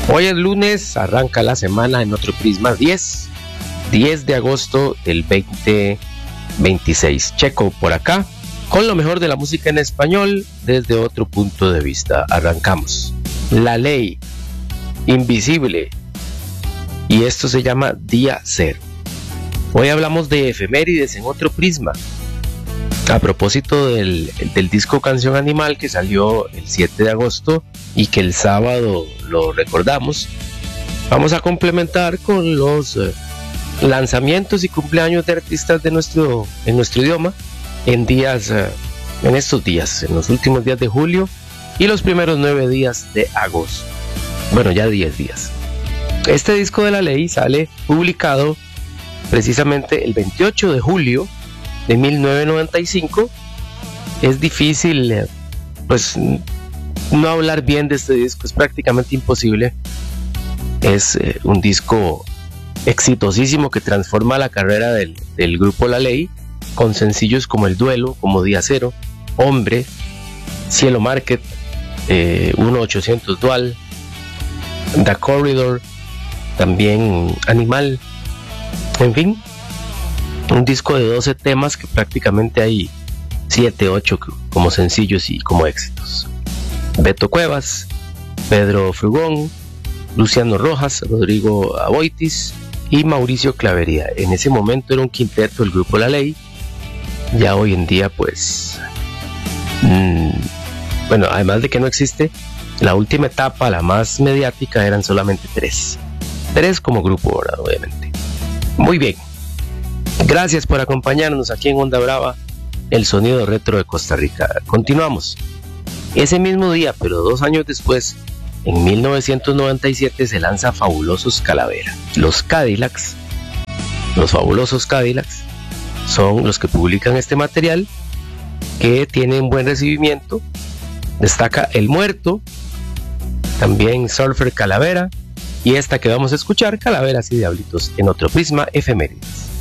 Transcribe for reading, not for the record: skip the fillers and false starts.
Hoy es lunes, arranca la semana en otro Prisma 10 de agosto del 2026. Checo por acá, con lo mejor de la música en español desde otro punto de vista. Arrancamos. La Ley, Invisible, y esto se llama Día Cero. Hoy hablamos de efemérides en otro Prisma. A propósito del disco Canción Animal que salió el 7 de agosto y que el sábado lo recordamos, vamos a complementar con los lanzamientos y cumpleaños de artistas en nuestro idioma en estos días, en los últimos días de julio y los primeros 9 días de agosto. Bueno, ya 10 días. Este disco de La Ley sale publicado precisamente el 28 de julio de 1995. Es difícil pues no hablar bien de este disco, es prácticamente imposible. Es un disco exitosísimo que transforma la carrera del grupo La Ley, con sencillos como El Duelo, como Día Cero, Hombre, Cielo Market, 1-800 Dual, The Corridor, también Animal, en fin, un disco de 12 temas que prácticamente hay 7, 8 como sencillos y como éxitos. Beto Cuevas, Pedro Frugón, Luciano Rojas, Rodrigo Aboitis y Mauricio Clavería. En ese momento era un quinteto el grupo La Ley. Ya hoy en día pues bueno, además de que no existe, la última etapa, la más mediática, eran solamente 3 como grupo ahora, obviamente. Muy bien, gracias por acompañarnos aquí en Onda Brava, el sonido retro de Costa Rica. Continuamos. Ese mismo día, pero 2 años después, en 1997, se lanza Fabulosos Calavera. Los Fabulosos Cadillacs, son los que publican este material, que tienen buen recibimiento. Destaca El Muerto, también Surfer Calavera, y esta que vamos a escuchar, Calaveras y Diablitos, en otro Prisma Efemérides.